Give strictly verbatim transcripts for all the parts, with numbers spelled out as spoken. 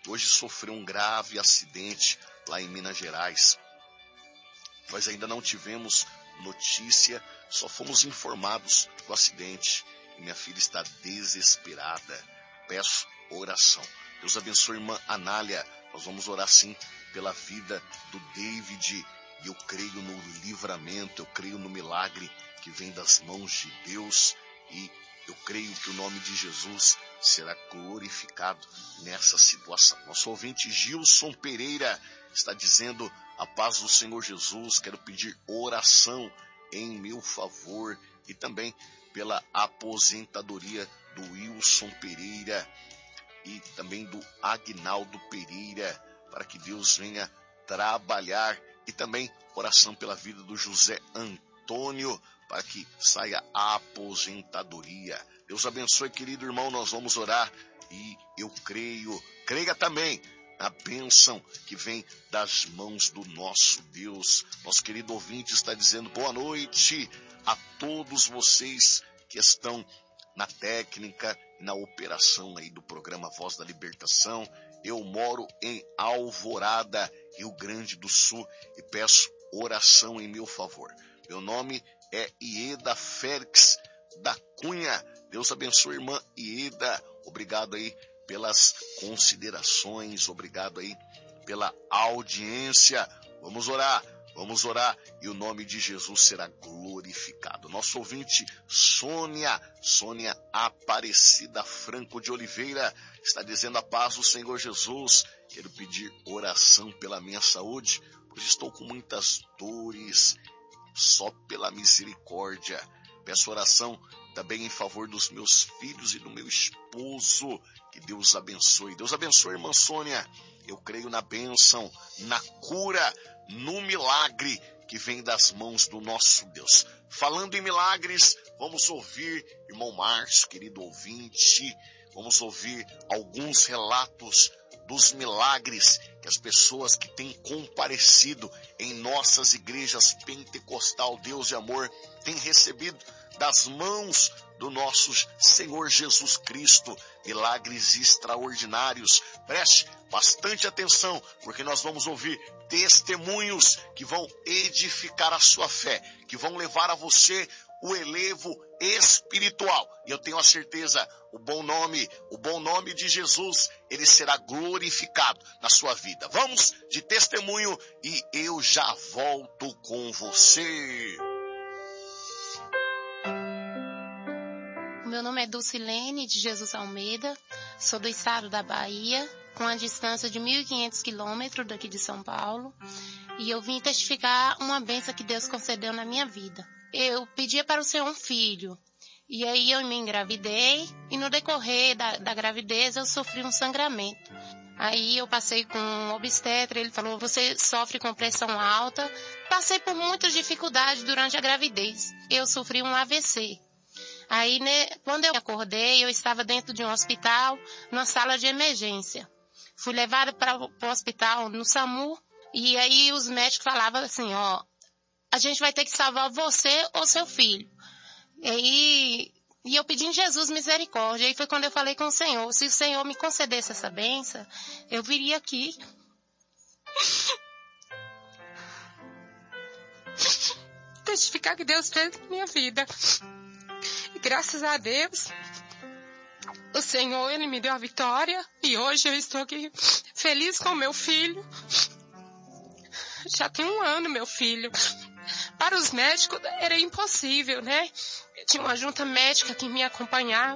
hoje sofreu um grave acidente lá em Minas Gerais. Nós ainda não tivemos notícia, só fomos informados do acidente. E minha filha está desesperada. Peço oração. Deus abençoe a irmã Anália. Nós vamos orar sim pela vida do David. E eu creio no livramento, eu creio no milagre que vem das mãos de Deus. E eu creio que o nome de Jesus será glorificado nessa situação. Nosso ouvinte Gilson Pereira está dizendo: a paz do Senhor Jesus, quero pedir oração em meu favor e também pela aposentadoria do Wilson Pereira e também do Agnaldo Pereira, para que Deus venha trabalhar, e também oração pela vida do José Antônio, para que saia a aposentadoria. Deus abençoe, querido irmão, nós vamos orar e eu creio, creia também na bênção que vem das mãos do nosso Deus. Nosso querido ouvinte está dizendo: boa noite a todos vocês que estão na técnica e na operação aí do programa Voz da Libertação. Eu moro em Alvorada, Rio Grande do Sul, e peço oração em meu favor. Meu nome é Ieda Félix da Cunha. Deus abençoe, irmã Ieda. Obrigado aí pelas considerações, obrigado aí pela audiência. Vamos orar, vamos orar e o nome de Jesus será glorificado. Nosso ouvinte Sônia, Sônia Aparecida Franco de Oliveira está dizendo: a paz do Senhor Jesus, quero pedir oração pela minha saúde, pois estou com muitas dores, só pela misericórdia. Peço oração também em favor dos meus filhos e do meu esposo. Que Deus abençoe. Deus abençoe, irmã Sônia. Eu creio na bênção, na cura, no milagre que vem das mãos do nosso Deus. Falando em milagres, vamos ouvir, irmão Márcio, querido ouvinte, vamos ouvir alguns relatos dos milagres que as pessoas que têm comparecido em nossas igrejas pentecostal Deus de Amor têm recebido das mãos do nosso Senhor Jesus Cristo. Milagres extraordinários. Preste bastante atenção, porque nós vamos ouvir testemunhos que vão edificar a sua fé, que vão levar a você o elevo espiritual. E eu tenho a certeza, o bom nome, o bom nome de Jesus, ele será glorificado na sua vida. Vamos de testemunho e eu já volto com você. Meu nome é Dulcilene de Jesus Almeida, sou do estado da Bahia, com a distância de mil e quinhentos quilômetros daqui de São Paulo, e eu vim testificar uma bênção que Deus concedeu na minha vida. Eu pedia para o Senhor um filho, e aí eu me engravidei, e no decorrer da, da gravidez eu sofri um sangramento. Aí eu passei com um obstetra, ele falou: você sofre com pressão alta. Passei por muitas dificuldades durante a gravidez. Eu sofri um A V C. Aí, né, quando eu acordei, eu estava dentro de um hospital, numa sala de emergência. Fui levada para o hospital no SAMU, e aí os médicos falavam assim: ó, a gente vai ter que salvar você ou seu filho. E aí, e eu pedi em Jesus misericórdia. Aí foi quando eu falei com o Senhor: se o Senhor me concedesse essa bênção, eu viria aqui. Testificar que Deus fez na minha vida. E graças a Deus, o Senhor, ele me deu a vitória. E hoje eu estou aqui feliz com meu filho. Já tem um ano, meu filho. Para os médicos era impossível, né? Tinha uma junta médica que me acompanhava.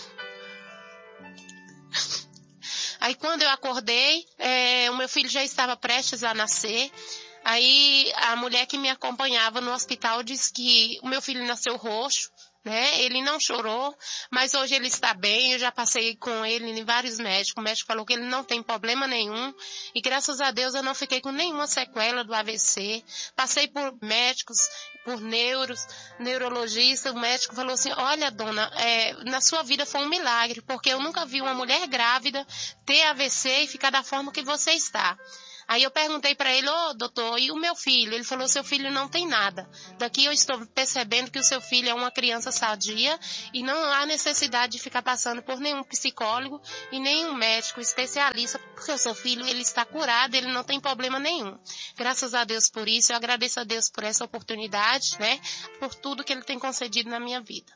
Aí quando eu acordei, é, o meu filho já estava prestes a nascer. Aí a mulher que me acompanhava no hospital disse que o meu filho nasceu roxo, né? Ele não chorou, mas hoje ele está bem. Eu já passei com ele em vários médicos. O médico falou que ele não tem problema nenhum. E graças a Deus eu não fiquei com nenhuma sequela do A V C. Passei por médicos, por neuros, neurologista. O médico falou assim: olha, dona, é, na sua vida foi um milagre, porque eu nunca vi uma mulher grávida ter A V C e ficar da forma que você está. Aí eu perguntei para ele, ô doutor, e o meu filho? Ele falou, seu filho não tem nada. Daqui eu estou percebendo que o seu filho é uma criança sadia e não há necessidade de ficar passando por nenhum psicólogo e nenhum médico especialista, porque o seu filho ele está curado, ele não tem problema nenhum. Graças a Deus por isso, eu agradeço a Deus por essa oportunidade, né? Por tudo que ele tem concedido na minha vida.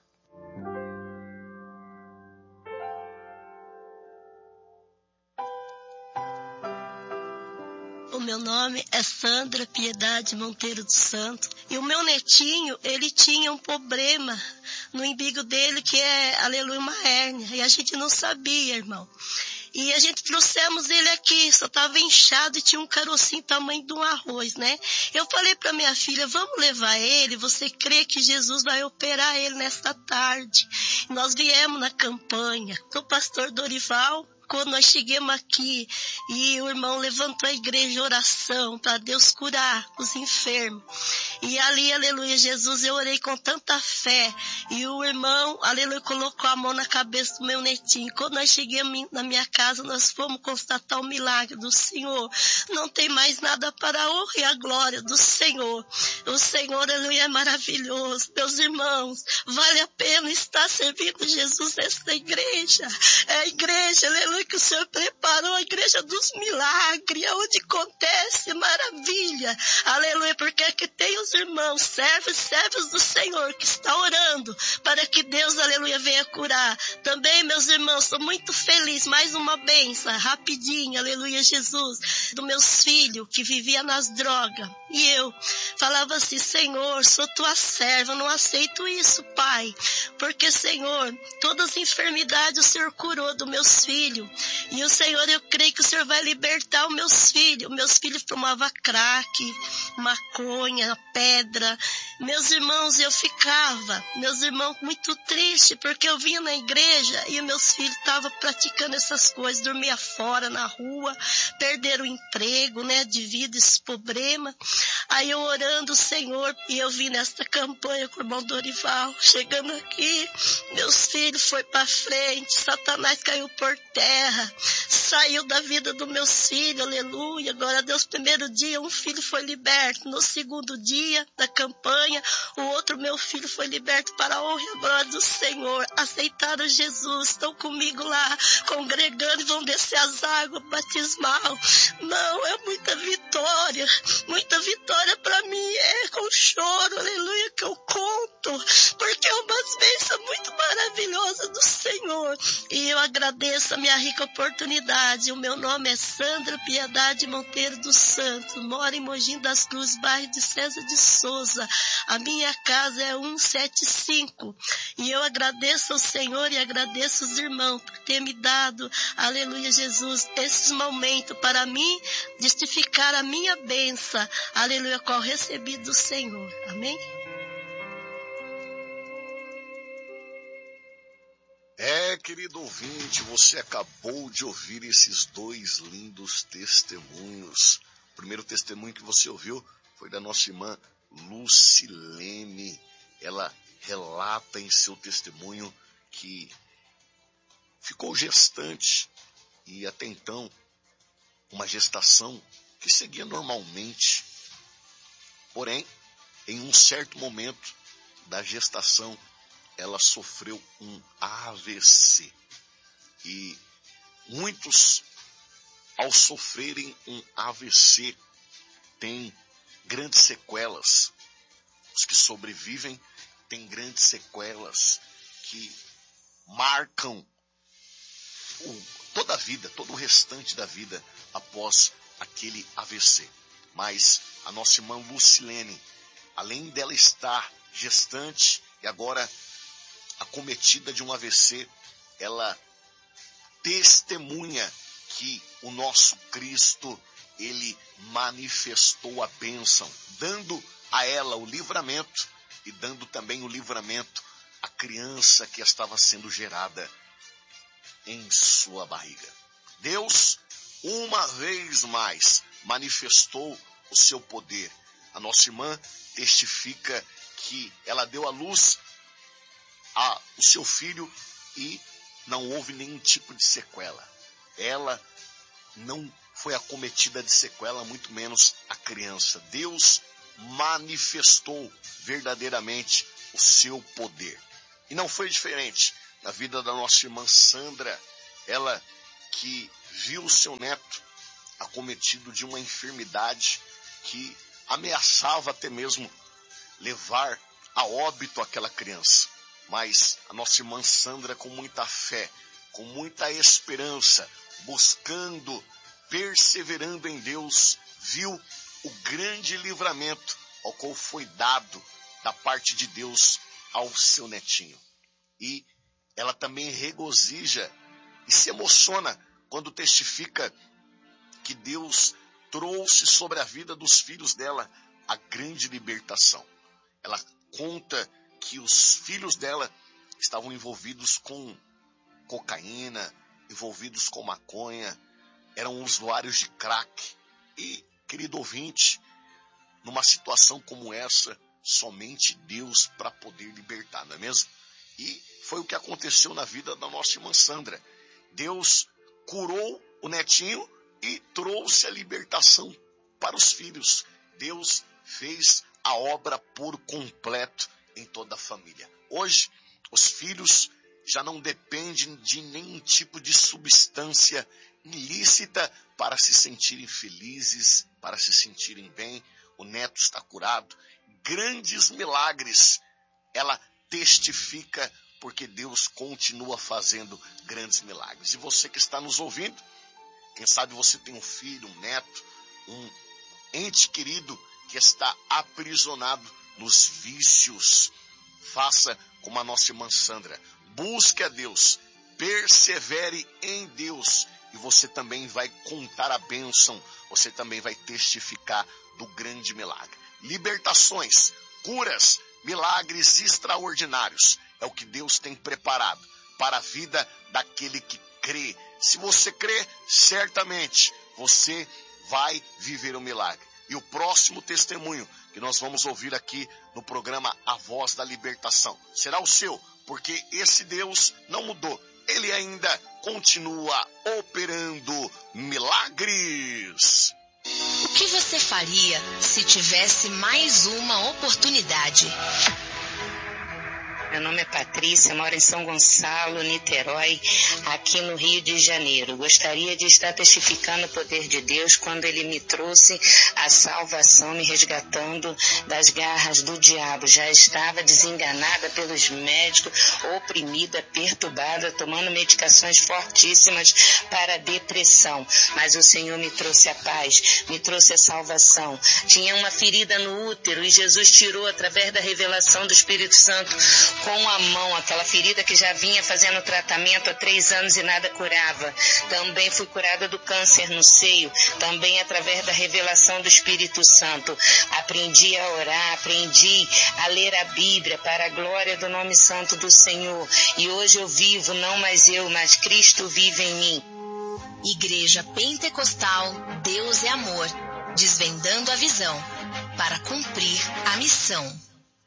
O meu nome é Sandra Piedade Monteiro dos Santos. E o meu netinho, ele tinha um problema no umbigo dele, que é, aleluia, uma hérnia. E a gente não sabia, irmão. E a gente trouxemos ele aqui, só estava inchado e tinha um carocinho tamanho de um arroz, né? Eu falei para minha filha, vamos levar ele, você crê que Jesus vai operar ele nesta tarde? E nós viemos na campanha do pastor Dorival. Quando nós chegamos aqui e o irmão levantou a igreja oração para Deus curar os enfermos. E ali, aleluia, Jesus, eu orei com tanta fé. E o irmão, aleluia, colocou a mão na cabeça do meu netinho. Quando nós chegamos na minha casa, nós fomos constatar o milagre do Senhor. Não tem mais nada para a honra e a glória do Senhor. O Senhor, aleluia, é maravilhoso. Meus irmãos, vale a pena estar servindo Jesus nesta igreja. É a igreja, aleluia, que o Senhor preparou, a igreja dos milagres, onde acontece maravilha, aleluia, porque aqui tem os irmãos, servos, servos do Senhor, que está orando, para que Deus, aleluia, venha curar. Também, meus irmãos, estou muito feliz, mais uma bênção, rapidinho, aleluia, Jesus, dos meus filhos, que viviam nas drogas, e eu falava assim, Senhor, sou tua serva, não aceito isso, Pai, porque, Senhor, todas as enfermidades o Senhor curou dos meus filhos. E o Senhor, eu creio que o Senhor vai libertar os meus filhos. Meus filhos tomavam crack, maconha, pedra. Meus irmãos, eu ficava, meus irmãos, muito triste, porque eu vinha na igreja e meus filhos estavam praticando essas coisas, dormia fora, na rua, perderam o emprego, né, devido a esse problema. Aí eu orando o Senhor, e eu vim nesta campanha com o irmão Dorival, chegando aqui, meus filhos foi para frente, Satanás caiu por terra, saiu da vida dos meus filhos, aleluia, glória a Deus. Primeiro dia um filho foi liberto, no segundo dia da campanha, o outro meu filho foi liberto para a honra e a glória do Senhor, aceitaram Jesus, estão comigo lá, congregando e vão descer as águas batismal. Não, é muita vitória, muita vitória para mim, é com choro, aleluia, que eu conto, porque é uma bênção muito maravilhosa do Senhor, e eu agradeço a minha rica oportunidade. O meu nome é Sandra Piedade Monteiro dos Santos, moro em Mogi das Cruzes, bairro de César de Souza. A minha casa é cento e setenta e cinco, e eu agradeço ao Senhor e agradeço os irmãos por ter me dado, aleluia, Jesus, esses momentos para mim justificar a minha bênção, aleluia, qual recebi do Senhor. Amém? É, querido ouvinte, você acabou de ouvir esses dois lindos testemunhos. O primeiro testemunho que você ouviu foi da nossa irmã Lucilene. Ela relata em seu testemunho que ficou gestante e até então uma gestação que seguia normalmente. Porém, em um certo momento da gestação, ela sofreu um A V C. E muitos, ao sofrerem um A V C, têm grandes sequelas. Os que sobrevivem têm grandes sequelas que marcam o, toda a vida, todo o restante da vida após aquele A V C. Mas a nossa irmã Lucilene, além dela estar gestante e agora acometida de um A V C, ela testemunha que o nosso Cristo, ele manifestou a bênção, dando a ela o livramento e dando também o livramento à criança que estava sendo gerada em sua barriga. Deus, uma vez mais, manifestou o seu poder. A nossa irmã testifica que ela deu à luz a, o seu filho e não houve nenhum tipo de sequela. Ela não foi acometida de sequela, muito menos a criança. Deus manifestou verdadeiramente o seu poder. E não foi diferente na vida da nossa irmã Sandra, ela que viu o seu neto acometido de uma enfermidade que ameaçava até mesmo levar a óbito aquela criança. Mas a nossa irmã Sandra, com muita fé, com muita esperança, buscando, perseverando em Deus, viu o grande livramento ao qual foi dado da parte de Deus ao seu netinho. E ela também regozija e se emociona quando testifica que Deus trouxe sobre a vida dos filhos dela a grande libertação. Ela conta que os filhos dela estavam envolvidos com cocaína, envolvidos com maconha, eram usuários de crack. E, querido ouvinte, numa situação como essa, somente Deus para poder libertar, não é mesmo? E foi o que aconteceu na vida da nossa irmã Sandra. Deus curou o netinho e trouxe a libertação para os filhos. Deus fez a obra por completo em toda a família. Hoje, os filhos já não dependem de nenhum tipo de substância ilícita para se sentirem felizes, para se sentirem bem. O neto está curado. Grandes milagres ela testifica, porque Deus continua fazendo grandes milagres. E você que está nos ouvindo, quem sabe você tem um filho, um neto, um ente querido que está aprisionado nos vícios. Faça como a nossa irmã Sandra. Busque a Deus, persevere em Deus e você também vai contar a bênção, você também vai testificar do grande milagre. Libertações, curas, milagres extraordinários é o que Deus tem preparado para a vida daquele que crê. Se você crê, certamente você vai viver o milagre. E o próximo testemunho que nós vamos ouvir aqui no programa A Voz da Libertação será o seu, porque esse Deus não mudou. Ele ainda continua operando milagres. O que você faria se tivesse mais uma oportunidade? Meu nome é Patrícia, moro em São Gonçalo, Niterói, aqui no Rio de Janeiro. Gostaria de estar testificando o poder de Deus quando Ele me trouxe a salvação, me resgatando das garras do diabo. Já estava desenganada pelos médicos, oprimida, perturbada, tomando medicações fortíssimas para a depressão. Mas o Senhor me trouxe a paz, me trouxe a salvação. Tinha uma ferida no útero e Jesus tirou através da revelação do Espírito Santo com a mão, aquela ferida que já vinha fazendo tratamento há três anos e nada curava. Também fui curada do câncer no seio, também através da revelação do Espírito Santo. Aprendi a orar, aprendi a ler a Bíblia para a glória do nome santo do Senhor. E hoje eu vivo, não mais eu, mas Cristo vive em mim. Igreja Pentecostal, Deus é Amor, desvendando a visão para cumprir a missão.